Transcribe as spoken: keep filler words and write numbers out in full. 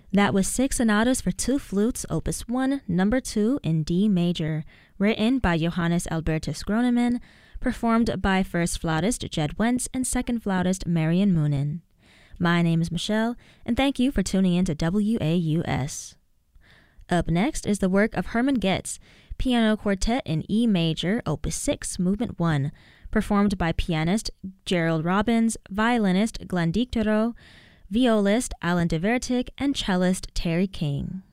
That was six sonatas for two flutes, opus one, number two in D major, written by Johannes Albertus Groneman, performed by first flautist Jed Wentz and second flautist Marian Moonen. My name is Michelle, and thank you for tuning in to W A U S. Up next is the work of Hermann Goetz, Piano Quartet in E major, opus six, movement one, performed by pianist Gerald Robbins, violinist Glenn Dicterow, violist Alan DeVertic, and cellist Terry King.